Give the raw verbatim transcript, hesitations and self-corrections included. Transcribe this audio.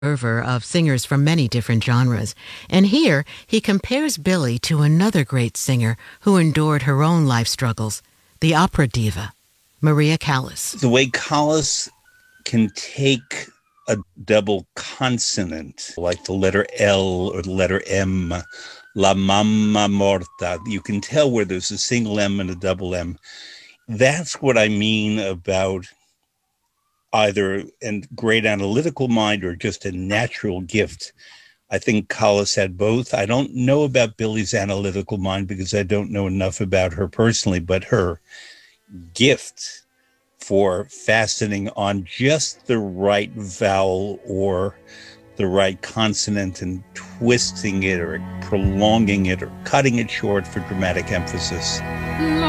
fervor of singers from many different genres. And here he compares Billie to another great singer who endured her own life struggles, the opera diva, Maria Callas. The way Callas can take a double consonant, like the letter L or the letter M, La Mamma Morta, you can tell where there's a single M and a double M. That's what I mean about either a great analytical mind or just a natural gift. I think Callas had both. I don't know about Billie's analytical mind because I don't know enough about her personally, but her gift for fastening on just the right vowel or the right consonant and twisting it or prolonging it or cutting it short for dramatic emphasis.